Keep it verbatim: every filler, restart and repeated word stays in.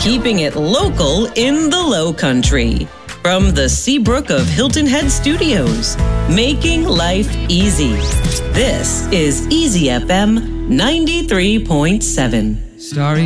keeping it local in the Low Country. From the Seabrook of Hilton Head Studios, making life easy. This is Easy F M ninety-three point seven. Starry